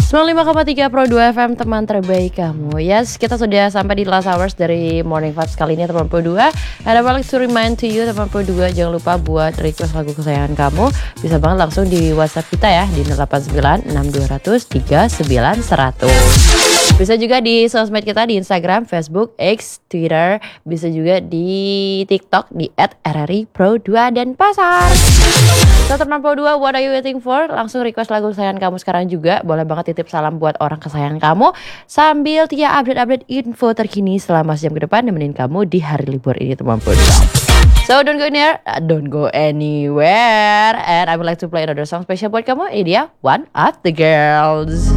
95,3 Pro 2 FM, teman terbaik kamu. Yes, kita sudah sampai di last hours dari Morning Vibes kali ini, teman Pro 2. And I would like to remind to you, teman Pro 2, jangan lupa buat request lagu kesayangan kamu. Bisa banget langsung di WhatsApp kita ya, di 089-6200-3900. Bisa juga di sosmed kita di Instagram, Facebook, X, Twitter. Bisa juga di TikTok di @rripro2 dan Pasar. So, teman Pro 2, what are you waiting for? Langsung request lagu kesayangan kamu sekarang juga. Boleh banget titip salam buat orang kesayangan kamu. Sambil Tia update-update info terkini selama sejam ke depan nemenin kamu di hari libur ini, teman Pro 2. So, don't go anywhere. And I would like to play another song special buat kamu. Ini dia, One of the Girls.